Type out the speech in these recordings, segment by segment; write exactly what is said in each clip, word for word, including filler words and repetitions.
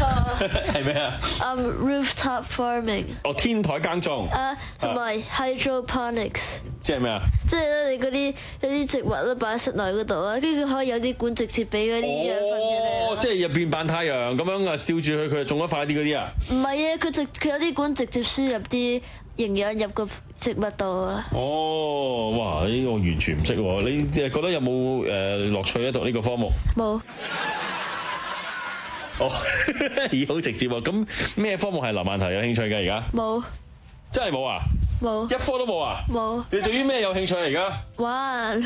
錯。 係咩啊？ 嗯 rooftop farming。 哦，天台耕種。 啊，同埋 hydroponics。 即係咩啊？ 即係咧，你嗰啲有啲植物咧擺喺室內嗰度啦，跟住佢可以有啲管直接俾嗰啲養分佢哋。 哦，即係入邊扮太陽咁樣啊，燒住佢，佢就種得快啲嗰啲啊？ 唔係啊，佢直佢有啲管直接輸入啲營養入個植物度啊。 哦，哇！呢個我完全唔識喎。你誒覺得有冇誒樂趣咧讀呢個科目？ 冇。 哦，咦，好直接喎！咁咩科目係林曼提有興趣嘅而家？ 冇。 真係冇啊？ 冇。 一科都冇啊？ 冇。 你對於咩有興趣啊而家？ 玩。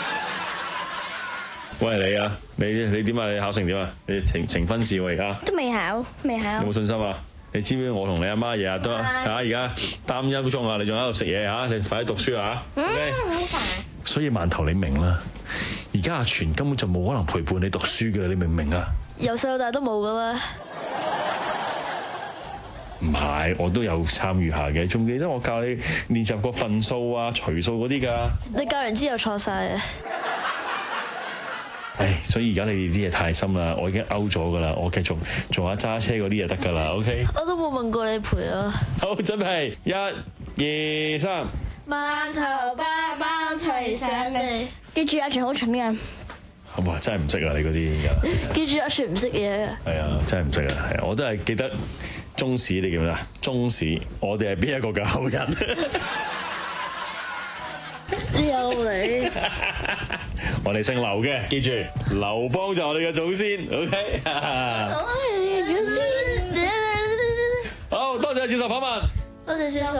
喂，你啊，你你點啊？你考成點啊？你呈呈分試喎而家。 都未考，未考。 有冇信心啊？你知唔知我同你阿媽日日都嚇而家擔憂中啊？你仲喺度食嘢嚇？你快啲讀書啊嚇！OK。所以饅頭你明啦，而家阿全根本就冇可能陪伴你讀書嘅，你明唔明啊？ 由細到大都冇噶啦。 唔係，我都有參與下嘅，仲記得我教你練習過份數啊、除數嗰啲㗎。 你教完之後錯晒啊！ 唉，所以而家你哋啲嘢太深啦，我已經 out 咗㗎啦，我繼續做下揸車嗰啲就得㗎啦 ，OK？ 我都冇問過你陪啊。 好，準備，一、二、三。 饅頭爸爸提醒你， 記住阿全好蠢嘅。 哇！真係唔識啊，你嗰啲而家。 記住阿全唔識嘢啊。 係啊，真係唔識啊，係啊，我都係記得中史，你記唔記得啊？中史，我哋係邊一個嘅後人？ 有你。 我哋姓劉嘅，記住，劉邦就係我哋嘅祖先 ，OK？ 我係你嘅祖先。 好多謝接受訪問。 多謝先生。